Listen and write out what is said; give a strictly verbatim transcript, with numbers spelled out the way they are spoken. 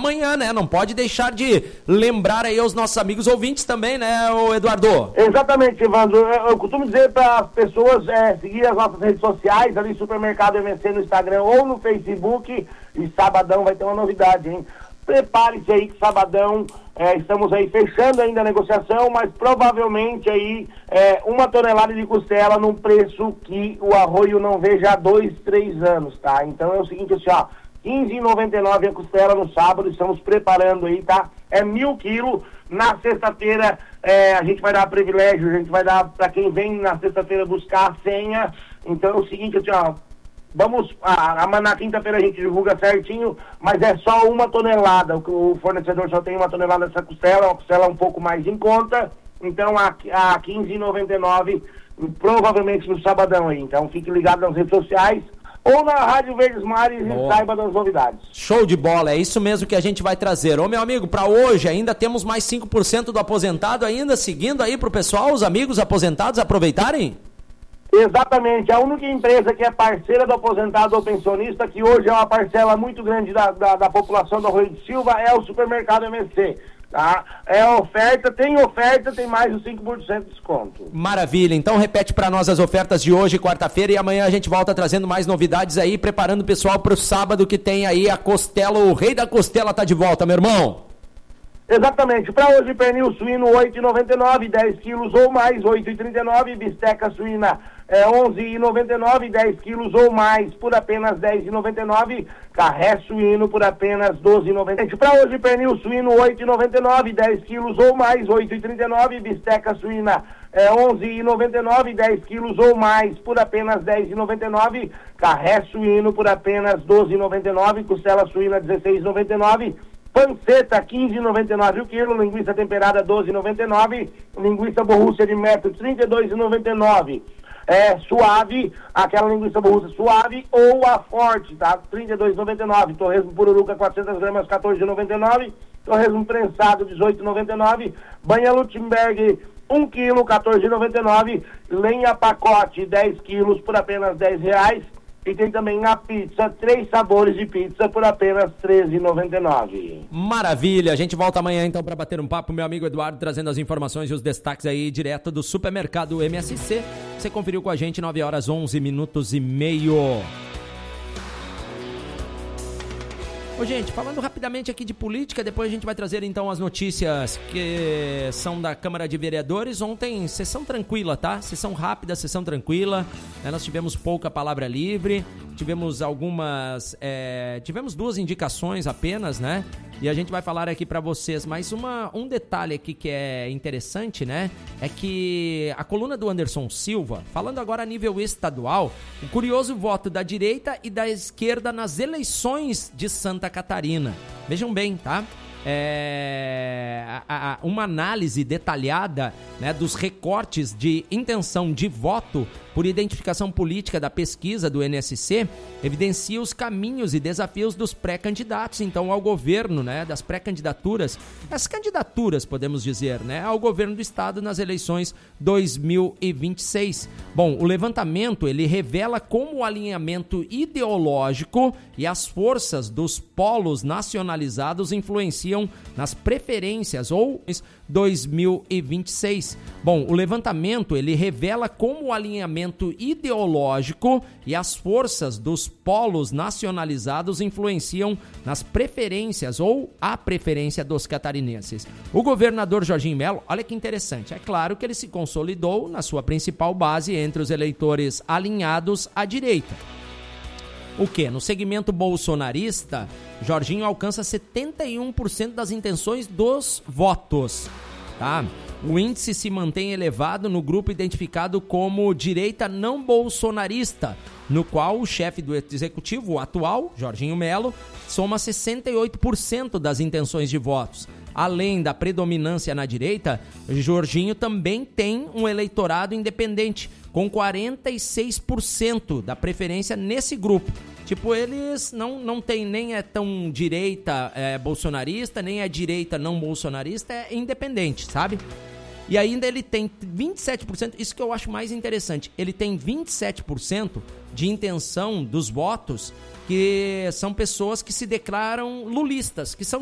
amanhã, né? Não pode deixar de lembrar aí aos nossos amigos ouvintes também, né, ô Eduardo? Exatamente, Evandro. Eu, eu costumo dizer para as pessoas é, seguir as nossas redes sociais, ali Supermercado M S C no Instagram ou no Facebook, e sabadão vai ter uma novidade, hein? Prepare-se aí que sabadão, é, estamos aí fechando ainda a negociação, mas provavelmente aí é, uma tonelada de costela num preço que o Arroio não vê já há dois, três anos, tá? Então é o seguinte, assim, ó, quinze reais e noventa e nove centavos a costela no sábado, estamos preparando aí, tá? É mil quilos. Na sexta-feira é, a gente vai dar privilégio, a gente vai dar para quem vem na sexta-feira buscar a senha. Então é o seguinte, assim, ó, vamos, a, a, na quinta-feira a gente divulga certinho, mas é só uma tonelada, o, o fornecedor só tem uma tonelada dessa costela, uma costela um pouco mais em conta, então a, a quinze reais e noventa e nove centavos, provavelmente no sabadão aí, então fique ligado nas redes sociais, ou na Rádio Verdes Mares e saiba das novidades. Show de bola, é isso mesmo que a gente vai trazer. Ô meu amigo, para hoje ainda temos mais cinco por cento do aposentado ainda, seguindo aí pro pessoal, os amigos aposentados aproveitarem? Exatamente, a única empresa que é parceira do aposentado ou pensionista, que hoje é uma parcela muito grande da, da, da população do Arroio de Silva, é o Supermercado M S C. Tá? É oferta, tem oferta, tem mais de cinco por cento de desconto. Maravilha, então repete para nós as ofertas de hoje, quarta-feira, e amanhã a gente volta trazendo mais novidades aí, preparando o pessoal para o sábado que tem aí a costela, o rei da costela tá de volta, meu irmão. Exatamente, para hoje pernil suíno oito reais e noventa e nove centavos, dez quilos ou mais, oito reais e trinta e nove centavos, bisteca suína é, onze reais e noventa e nove centavos, dez quilos ou mais por apenas dez reais e noventa e nove centavos, carré suíno por apenas doze reais e noventa e nove centavos. Para hoje pernil suíno oito reais e noventa e nove centavos, dez quilos ou mais, oito reais e trinta e nove centavos, bisteca suína é, onze reais e noventa e nove centavos, dez quilos ou mais por apenas dez reais e noventa e nove centavos, carré suíno por apenas doze reais e noventa e nove centavos, costela suína dezesseis reais e noventa e nove centavos, panceta quinze reais e noventa e nove centavos o quilo, linguiça temperada doze reais e noventa e nove centavos, linguiça borrússia de metro trinta e dois reais e noventa e nove centavos, é, suave, aquela linguiça borrússia suave ou a forte, tá? trinta e dois reais e noventa e nove centavos, torresmo pururuca quatrocentas gramas, quatorze reais e noventa e nove centavos, torresmo prensado dezoito reais e noventa e nove centavos, banha Luttenberg um quilo, quatorze reais e noventa e nove centavos, lenha pacote dez quilos por apenas dez reais. E tem também a pizza, três sabores de pizza por apenas treze reais e noventa e nove centavos. Maravilha, a gente volta amanhã então para bater um papo, meu amigo Eduardo, trazendo as informações e os destaques aí direto do Supermercado M S C. Você conferiu com a gente, nove horas onze minutos e meio. Ô, gente, falando rapidamente aqui de política, depois a gente vai trazer então as notícias que são da Câmara de Vereadores. Ontem, sessão tranquila, tá? Sessão rápida, sessão tranquila. Né? Nós tivemos pouca palavra livre, tivemos algumas... É, tivemos duas indicações apenas, né? E a gente vai falar aqui para vocês, mas uma, um detalhe aqui que é interessante, né? É que a coluna do Anderson Silva, falando agora a nível estadual, o curioso voto da direita e da esquerda nas eleições de Santa Catarina. Vejam bem, tá? É, a, a, uma análise detalhada, né, dos recortes de intenção de voto por identificação política da pesquisa do N S C evidencia os caminhos e desafios dos pré-candidatos, então, ao governo, né, das pré-candidaturas, as candidaturas, podemos dizer, né, ao governo do estado nas eleições dois mil e vinte e seis. Bom, o levantamento, ele revela como o alinhamento ideológico e as forças dos polos nacionalizados influenciam nas preferências ou dois mil e vinte e seis. Bom, o levantamento, ele revela como o alinhamento ideológico e as forças dos polos nacionalizados influenciam nas preferências ou a preferência dos catarinenses. O governador Jorginho Melo, olha que interessante, é claro que ele se consolidou na sua principal base entre os eleitores alinhados à direita. O que? No segmento bolsonarista, Jorginho alcança setenta e um por cento das intenções dos votos, tá? O índice se mantém elevado no grupo identificado como direita não bolsonarista, no qual o chefe do executivo, o atual, Jorginho Melo, soma sessenta e oito por cento das intenções de votos. Além da predominância na direita, Jorginho também tem um eleitorado independente, com quarenta e seis por cento da preferência nesse grupo. Tipo, eles não, não tem nem é tão direita é, bolsonarista, nem é direita não bolsonarista, é independente, sabe? E ainda ele tem vinte e sete por cento, isso que eu acho mais interessante, ele tem vinte e sete por cento de intenção dos votos que são pessoas que se declaram lulistas, que são